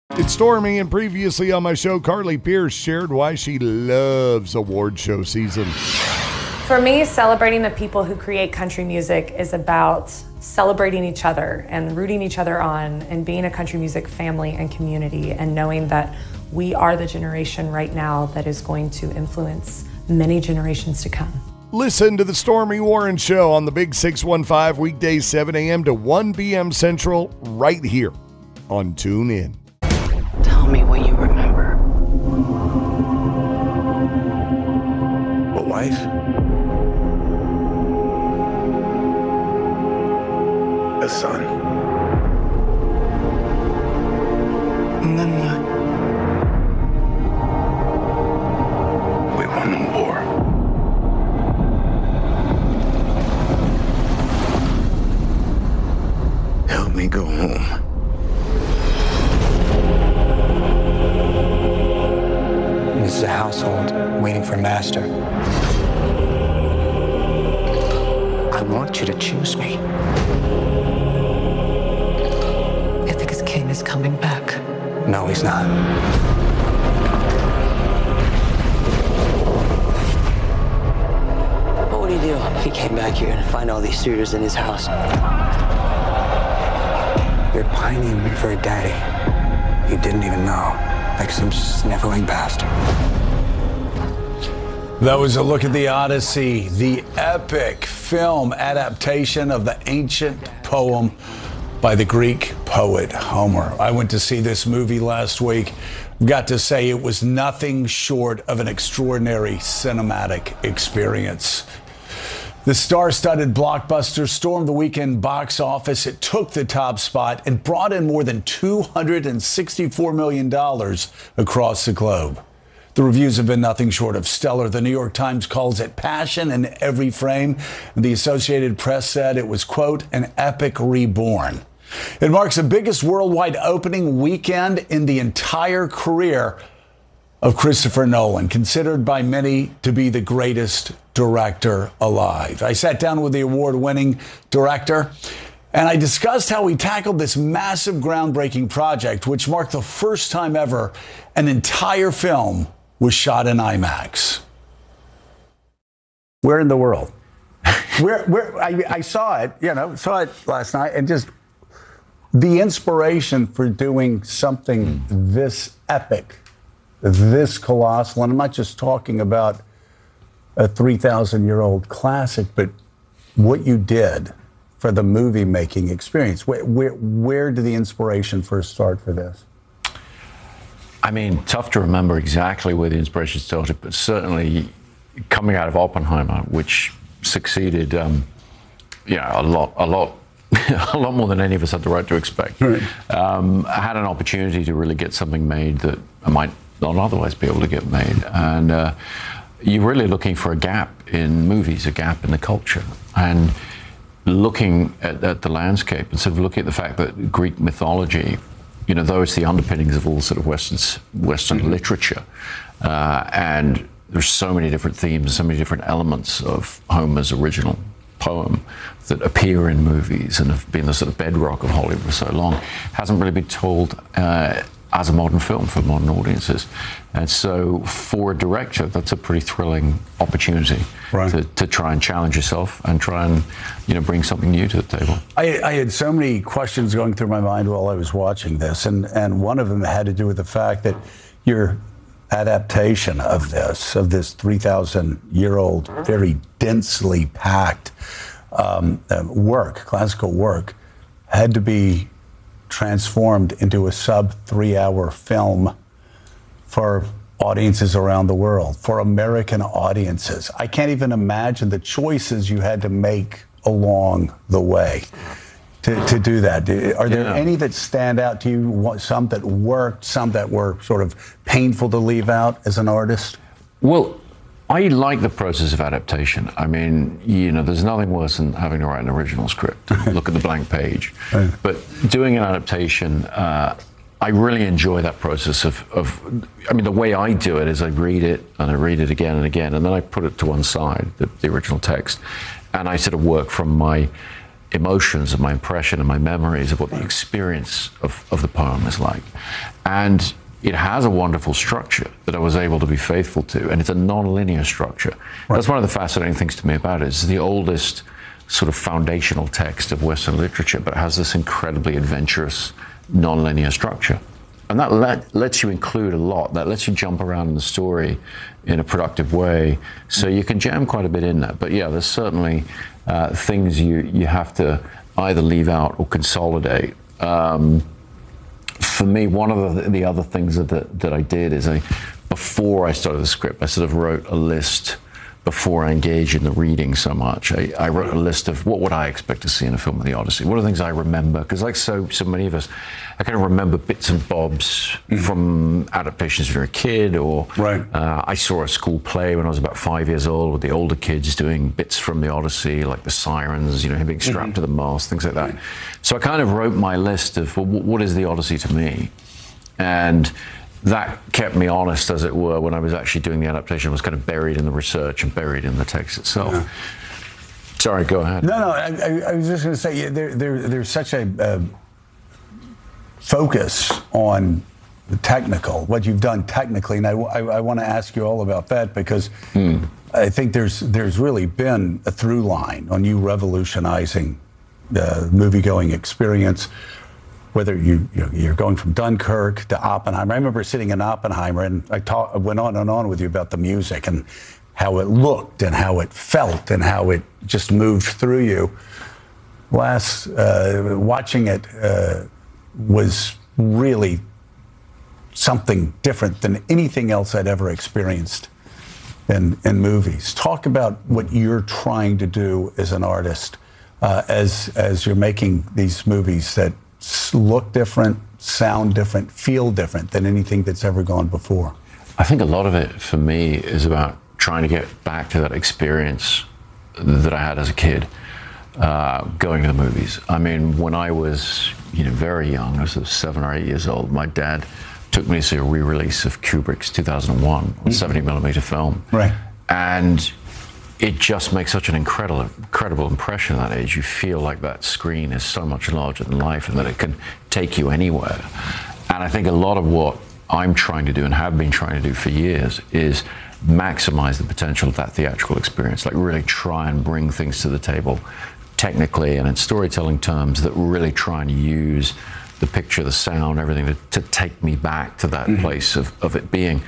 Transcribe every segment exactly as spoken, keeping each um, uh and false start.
It's Stormy, and previously on my show, Carly Pearce shared why she loves award show season. For me, celebrating the people who create country music is about celebrating each other and rooting each other on and being a country music family and community and knowing that we are the generation right now that is going to influence many generations to come. Listen to the Stormy Warren Show on the Big six one five, weekdays seven a.m. to one p.m. Central, right here on TuneIn. Tell me what you remember. A wife? A son? And then what? We won the war. Help me go home. This is a household waiting for master. I want you to choose me. Ithaca's king is coming back. No, he's not. What would he do if he came back here and find all these suitors in his house? You're pining for a daddy you didn't even know, like some sniveling bastard. That was a look at the Odyssey, the epic film adaptation of the ancient poem by the Greek poet Homer. I went to see this movie last week. Got to say it was nothing short of an extraordinary cinematic experience. The star-studded blockbuster stormed the weekend box office. It took the top spot and brought in more than two hundred sixty-four million dollars across the globe. The reviews have been nothing short of stellar. The New York Times calls it passion in every frame. And the Associated Press said it was, quote, an epic reborn. It marks the biggest worldwide opening weekend in the entire career of Christopher Nolan, considered by many to be the greatest director alive. I sat down with the award-winning director, and I discussed how he tackled this massive groundbreaking project, which marked the first time ever an entire film was shot in IMAX. Where in the world? where, where, I, I saw it, you know, saw it last night, and just the inspiration for doing something this epic, this colossal, and I'm not just talking about a three thousand year old classic, but what you did for the movie making experience. Where, where, where did the inspiration first start for this? I mean, tough to remember exactly where the inspiration started, but certainly coming out of Oppenheimer, which succeeded, um, yeah, a lot, a lot, a lot more than any of us had the right to expect. Right. Um, I had an opportunity to really get something made that I might not otherwise be able to get made, and uh, you're really looking for a gap in movies, a gap in the culture, and looking at, at the landscape and sort of looking at the fact that Greek mythology, you know, though it's the underpinnings of all sort of Western Western mm-hmm. literature, uh, and there's so many different themes, so many different elements of Homer's original poem that appear in movies and have been the sort of bedrock of Hollywood for so long, hasn't really been told uh, as a modern film for modern audiences. And so for a director, that's a pretty thrilling opportunity right. to, to try and challenge yourself and try and, you know, bring something new to the table. I, I had so many questions going through my mind while I was watching this, and, and one of them had to do with the fact that your adaptation of this, of this three thousand year old, very densely packed um, uh, work, classical work, had to be transformed into a sub three hour film for audiences around the world, for American audiences. I can't even imagine the choices you had to make along the way to, to do that. Are there yeah. any that stand out to you, some that worked, some that were sort of painful to leave out as an artist? Well, I like the process of adaptation. I mean, you know, there's nothing worse than having to write an original script, look at the blank page. Right. But doing an adaptation, uh, I really enjoy that process of, of, I mean, the way I do it is I read it and I read it again and again, and then I put it to one side, the, the original text, and I sort of work from my emotions and my impression and my memories of what the experience of, of the poem is like. And it has a wonderful structure that I was able to be faithful to, and it's a non-linear structure. Right. That's one of the fascinating things to me about it. It's the oldest sort of foundational text of Western literature, but it has this incredibly adventurous, non-linear structure. And that let, lets you include a lot. That lets you jump around in the story in a productive way. So you can jam quite a bit in that. But yeah, there's certainly uh, things you, you have to either leave out or consolidate. Um, for me, one of the, the other things that, that, that I did is I, before I started the script, I sort of wrote a list before I engage in the reading so much. I, I wrote a list of what would I expect to see in a film of the Odyssey. What are the things I remember? Because like so so many of us, I kind of remember bits and bobs mm-hmm. from adaptations when you were a kid, or right. uh, I saw a school play when I was about five years old with the older kids doing bits from the Odyssey, like the sirens, you know, him being strapped mm-hmm. to the mast, things like that. Right. So I kind of wrote my list of, well, what is the Odyssey to me? And that kept me honest, as it were, when I was actually doing the adaptation. I was kind of buried in the research and buried in the text itself. Yeah. Sorry, go ahead. No, no, I, I, I was just going to say, yeah, there, there, there's such a uh, focus on the technical, what you've done technically, and I, I, I want to ask you all about that, because mm. I think there's there's really been a through line on you revolutionizing the movie-going experience. Whether you, you know, you're going from Dunkirk to Oppenheimer. I remember sitting in Oppenheimer, and I, talk, I went on and on with you about the music and how it looked and how it felt and how it just moved through you. Last, uh, watching it uh, was really something different than anything else I'd ever experienced in, in movies. Talk about what you're trying to do as an artist uh, as as you're making these movies that look different, sound different, feel different than anything that's ever gone before. I think a lot of it for me is about trying to get back to that experience that I had as a kid, uh, going to the movies. I mean, when I was, you know, very young, I was seven or eight years old, my dad took me to see a re-release of Kubrick's two thousand one on mm-hmm. seventy millimeter film. Right. And it just makes such an incredible, incredible impression at that age. You feel like that screen is so much larger than life and that it can take you anywhere. And I think a lot of what I'm trying to do and have been trying to do for years is maximize the potential of that theatrical experience, like really try and bring things to the table technically and in storytelling terms that really try and use the picture, the sound, everything to, to take me back to that mm-hmm. place of, of it being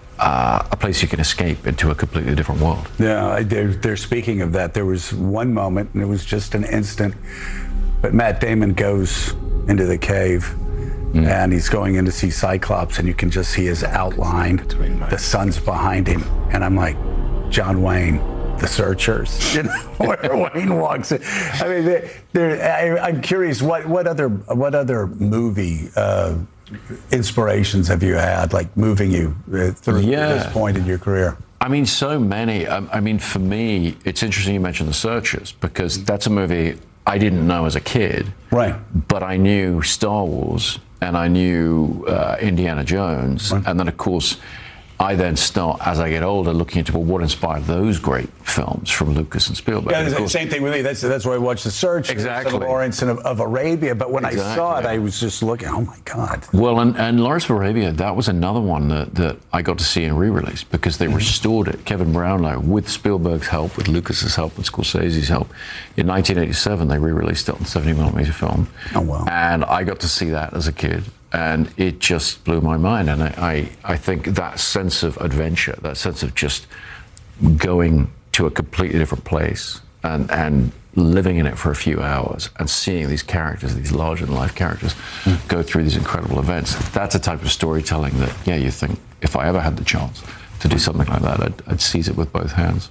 Uh, a place you can escape into a completely different world. Yeah, they're, they're speaking of that. There was one moment, and it was just an instant, but Matt Damon goes into the cave, mm. and he's going in to see Cyclops, and you can just see his outline. The sun's behind him, and I'm like, John Wayne, The Searchers, you know, where Wayne walks in. I mean, they're, they're, I, I'm curious, what, what other what other movie uh, inspirations have you had, like moving you uh, through yeah. this point in your career? I mean, so many. I, I mean, for me, it's interesting you mentioned The Searchers, because that's a movie I didn't know as a kid. Right. But I knew Star Wars, and I knew uh, Indiana Jones, right. and then, of course, I then start, as I get older, looking into, well, what inspired those great films from Lucas and Spielberg? Yeah, and the same thing with me. That's that's where I watched The Search, exactly. Lawrence of, of Arabia. But when exactly. I saw it, I was just looking, oh my God. Well, and, and Lawrence of Arabia, that was another one that, that I got to see in re-release, because they mm-hmm. restored it. Kevin Brownlow, with Spielberg's help, with Lucas's help, with Scorsese's help. In nineteen eighty-seven, they re-released it on seventy millimeter film. Oh, wow. And I got to see that as a kid. And it just blew my mind. And I, I, I think that sense of adventure, that sense of just going to a completely different place and, and living in it for a few hours and seeing these characters, these larger-than-life characters, mm. go through these incredible events, that's a type of storytelling that, yeah, you think, if I ever had the chance to do something like that, I'd, I'd seize it with both hands.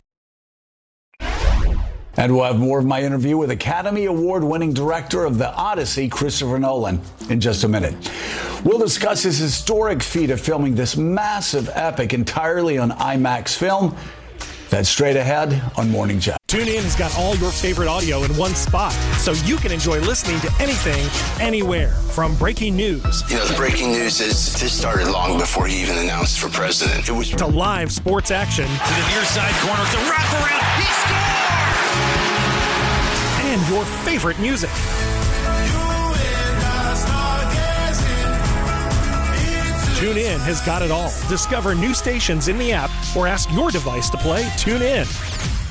And we'll have more of my interview with Academy Award-winning director of The Odyssey, Christopher Nolan, in just a minute. We'll discuss his historic feat of filming this massive epic entirely on IMAX film. That's straight ahead on Morning Joe. TuneIn has got all your favorite audio in one spot, so you can enjoy listening to anything, anywhere. From breaking news. You know, the breaking news is this started long before he even announced for president. It was to live sports action. To the near side corner, it's a wraparound. He scores! and your favorite music. TuneIn has got it all. Discover new stations in the app or ask your device to play TuneIn.